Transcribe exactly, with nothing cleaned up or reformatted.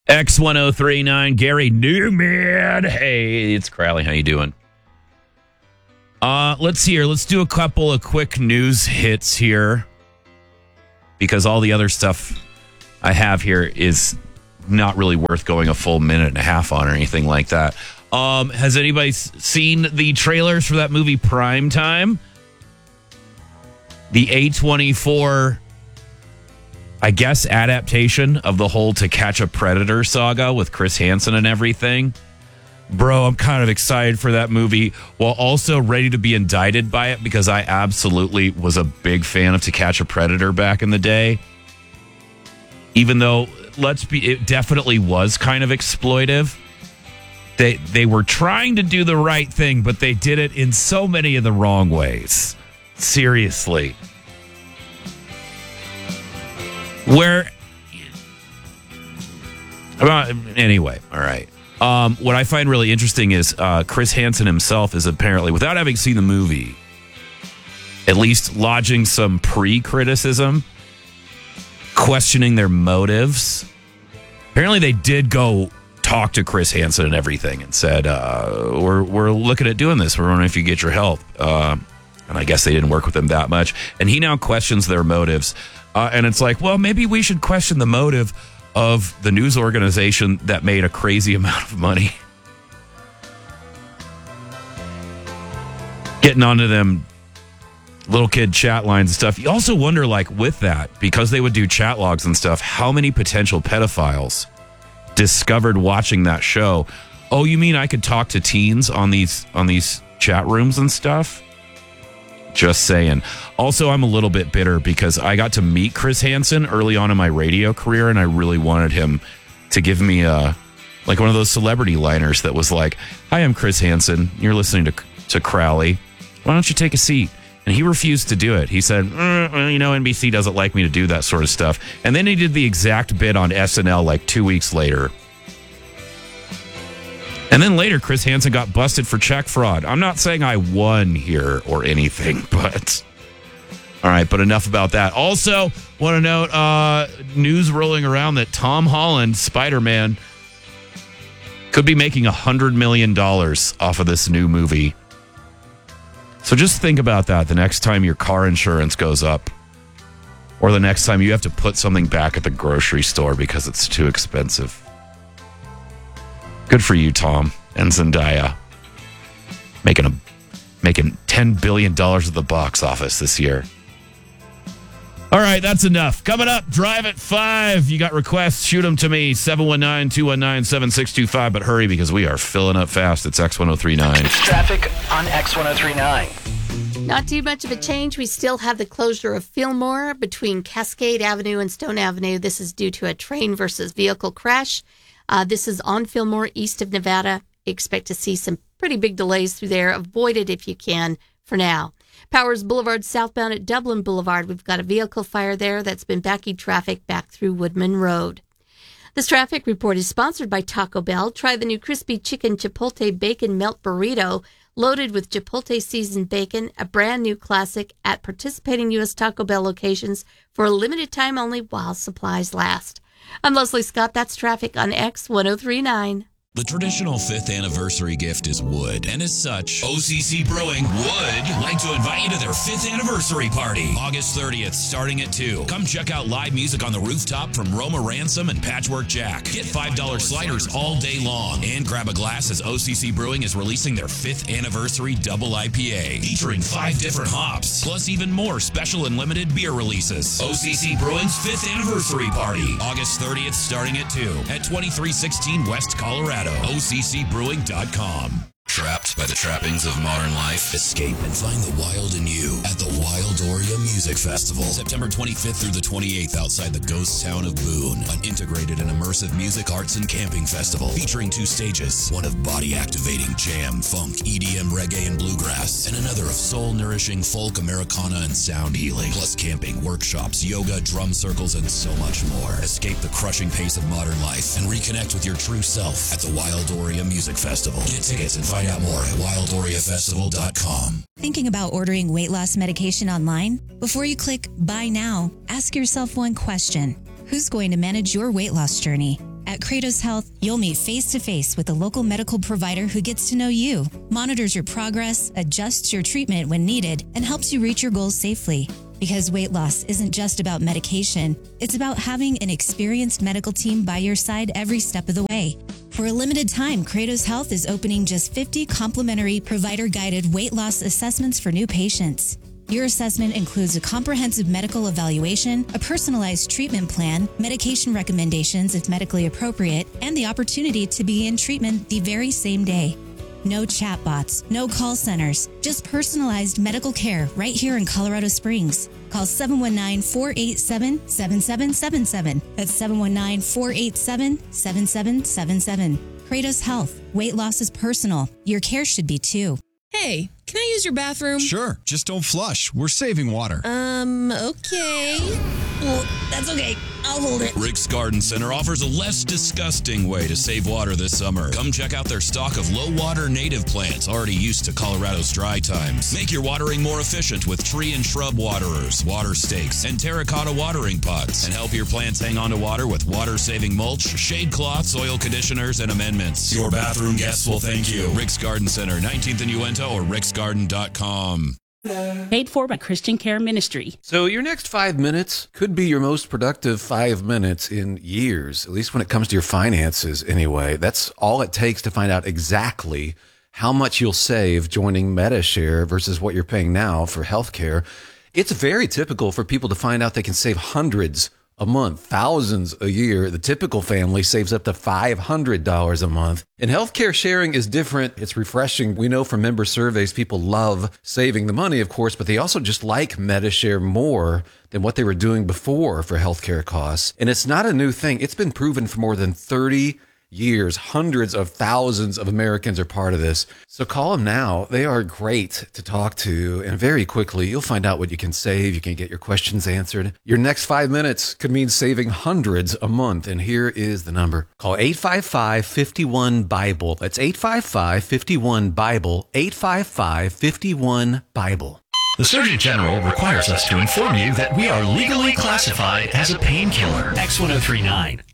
X ten thirty-nine, Gary Newman. Hey, it's Crowley. How you doing? Uh, let's see here. Let's do a couple of quick news hits here because all the other stuff I have here is not really worth going a full minute and a half on or anything like that. Um, has anybody s- seen the trailers for that movie Prime Time? The A twenty-four, I guess, adaptation of the whole To Catch a Predator saga with Chris Hansen and everything. Bro, I'm kind of excited for that movie while also ready to be indicted by it because I absolutely was a big fan of To Catch a Predator back in the day. Even though, let's be, it definitely was kind of exploitive. They they were trying to do the right thing, but they did it in so many of the wrong ways. Seriously. Where, anyway, all right. Um, what I find really interesting is uh, Chris Hansen himself is apparently, without having seen the movie, at least lodging some pre-criticism, questioning their motives. Apparently they did go talk to Chris Hansen and everything and said, uh, we're, we're looking at doing this. We're wondering if you get your help. Uh, and I guess they didn't work with him that much. And he now questions their motives. Uh, and it's like, well, maybe we should question the motive of the news organization that made a crazy amount of money getting onto them little kid chat lines and stuff. You also wonder, like, with that, because they would do chat logs and stuff, how many potential pedophiles discovered watching that show. Oh, you mean I could talk to teens on these on these chat rooms and stuff? Just saying. Also, I'm a little bit bitter because I got to meet Chris Hansen early on in my radio career, and I really wanted him to give me a, like one of those celebrity liners that was like, "Hi, I'm Chris Hansen. You're listening to to Crowley. Why don't you take a seat?" And he refused to do it. He said, mm, well, you know, N B C doesn't like me to do that sort of stuff. And then he did the exact bit on S N L like two weeks later. And then later, Chris Hansen got busted for check fraud. I'm not saying I won here or anything, but... All right, but enough about that. Also, want to note, uh, news rolling around that Tom Holland, Spider-Man, could be making one hundred million dollars off of this new movie. So just think about that the next time your car insurance goes up, or the next time you have to put something back at the grocery store because it's too expensive. Good for you, Tom and Zendaya. Making a making ten billion dollars at the box office this year. All right, that's enough. Coming up, Drive at five. You got requests, shoot them to me, seven one nine, two one nine, seven six two five. But hurry because we are filling up fast. It's X ten thirty-nine. Traffic on X ten thirty-nine. Not too much of a change. We still have the closure of Fillmore between Cascade Avenue and Stone Avenue. This is due to a train versus vehicle crash. Uh, this is on Fillmore, east of Nevada. Expect to see some pretty big delays through there. Avoid it if you can for now. Powers Boulevard southbound at Dublin Boulevard. We've got a vehicle fire there that's been backing traffic back through Woodman Road. This traffic report is sponsored by Taco Bell. Try the new crispy chicken chipotle bacon melt burrito loaded with chipotle seasoned bacon, a brand new classic at participating U S Taco Bell locations for a limited time only while supplies last. I'm Leslie Scott. That's traffic on X ten thirty-nine. The traditional fifth anniversary gift is wood, and as such, O C C Brewing would like to invite you to their fifth anniversary party, August thirtieth, starting at two. Come check out live music on the rooftop from Roma Ransom and Patchwork Jack. Get five dollars sliders all day long, and grab a glass as O C C Brewing is releasing their fifth anniversary double I P A, featuring five different hops, plus even more special and limited beer releases. O C C Brewing's fifth anniversary party, August thirtieth, starting at two, at twenty-three sixteen West Colorado. O C C Brewing dot com. Trapped by the trappings of modern life? Escape and find the wild in you at the Wildoria Music Festival. September twenty-fifth through the twenty-eighth outside the ghost town of Boone. An integrated and immersive music, arts, and camping festival featuring two stages. One of body-activating jam, funk, E D M, reggae, and bluegrass. And another of soul-nourishing folk, Americana, and sound healing. Plus camping, workshops, yoga, drum circles, and so much more. Escape the crushing pace of modern life and reconnect with your true self at the Wildoria Music Festival. Get tickets and find out more at wildoria festival dot com. Thinking about ordering weight loss medication online? Before you click Buy Now, ask yourself one question. Who's going to manage your weight loss journey? At Kratos Health, you'll meet face-to-face with a local medical provider who gets to know you, monitors your progress, adjusts your treatment when needed, and helps you reach your goals safely. Because weight loss isn't just about medication, it's about having an experienced medical team by your side every step of the way. For a limited time, Kratos Health is opening just fifty complimentary provider-guided weight loss assessments for new patients. Your assessment includes a comprehensive medical evaluation, a personalized treatment plan, medication recommendations if medically appropriate, and the opportunity to begin treatment the very same day. No chatbots, no call centers, just personalized medical care right here in Colorado Springs. Call seven one nine, four eight seven, seven seven seven seven. That's seven one nine, four eight seven, seven seven seven seven. Kratos Health. Weight loss is personal. Your care should be too. Hey, can I use your bathroom? Sure, just don't flush. We're saving water. Um, okay. Well, that's okay. I'll hold it. Rick's Garden Center offers a less disgusting way to save water this summer. Come check out their stock of low-water native plants already used to Colorado's dry times. Make your watering more efficient with tree and shrub waterers, water stakes, and terracotta watering pots. And help your plants hang on to water with water-saving mulch, shade cloth, soil conditioners, and amendments. Your bathroom guests will thank you. Rick's Garden Center, nineteenth and Uinta, or ricks garden dot com. Paid for by Christian Care Ministry. So your next five minutes could be your most productive five minutes in years, at least when it comes to your finances anyway. That's all it takes to find out exactly how much you'll save joining MediShare versus what you're paying now for healthcare. It's very typical for people to find out they can save hundreds a month, thousands a year. The typical family saves up to five hundred dollars a month. And healthcare sharing is different. It's refreshing. We know from member surveys, people love saving the money, of course, but they also just like MediShare more than what they were doing before for healthcare costs. And it's not a new thing. It's been proven for more than thirty years. Hundreds of thousands of Americans are part of this. So call them now. They are great to talk to. And very quickly, you'll find out what you can save. You can get your questions answered. Your next five minutes could mean saving hundreds a month. And here is the number. Call eight five five, five one, BIBLE. That's eight five five, five one, BIBLE. eight five five, five one, BIBLE. The Surgeon General requires us to inform you that we are legally classified as a painkiller. X ten thirty-nine.